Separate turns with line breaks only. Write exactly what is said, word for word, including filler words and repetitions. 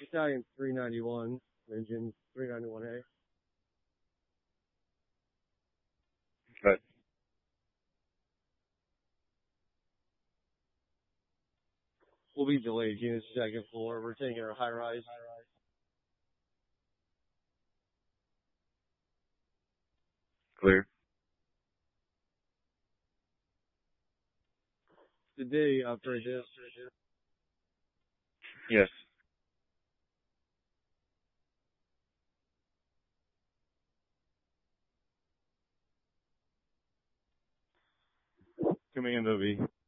Italian three ninety-one, engine three ninety-one A.
But
We'll be delayed. Unit second floor. We're taking our high rise.
clear.
Did they upgrade this?
Yes.
Commando V.